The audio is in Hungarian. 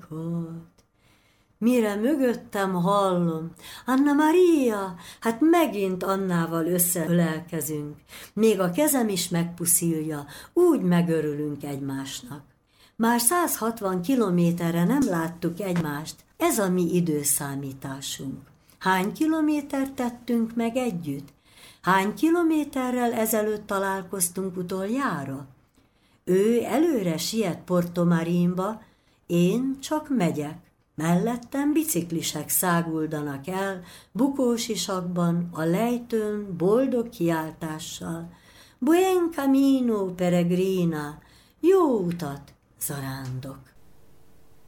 volt. Mire mögöttem hallom, Anna Maria, hát megint Annával összeölelkezünk. Még a kezem is megpuszilja, úgy megörülünk egymásnak. Már 160 kilométerre nem láttuk egymást, ez a mi időszámításunk. Hány kilométert tettünk meg együtt? Hány kilométerrel ezelőtt találkoztunk utoljára? Ő előre siet Porto Marinba, én csak megyek. Mellettem biciklisek száguldanak el, bukósisakban, a lejtőn, boldog kiáltással. Buen camino, peregrina, jó utat, zarándok!